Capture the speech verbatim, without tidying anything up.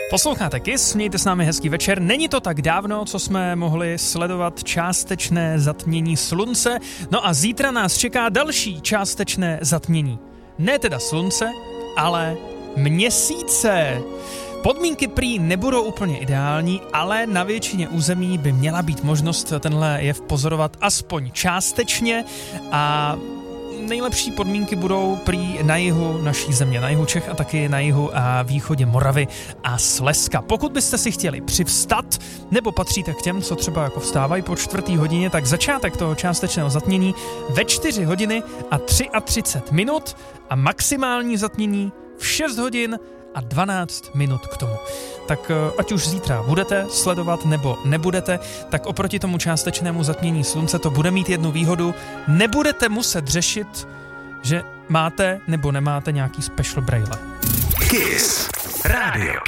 Posloucháte Kiss, mějte s námi hezký večer. Není to tak dávno, co jsme mohli sledovat částečné zatmění slunce, no a zítra nás čeká další částečné zatmění. Ne teda slunce, ale měsíce. Podmínky prý nebudou úplně ideální, ale na většině území by měla být možnost tenhle jev pozorovat aspoň částečně a nejlepší podmínky budou prý na jihu naší země, na jihu Čech a taky na jihu a východě Moravy a Slezska. Pokud byste si chtěli přivstat, nebo patříte k těm, co třeba jako vstávají po čtvrtý hodině, tak začátek toho částečného zatmění ve čtyři hodiny a třicet tři minut a maximální zatmění v šest hodin a dvanáct minut k tomu. Tak ať už zítra budete sledovat nebo nebudete, tak oproti tomu částečnému zatmění slunce to bude mít jednu výhodu. Nebudete muset řešit, že máte nebo nemáte nějaký special braille. Kiss Radio.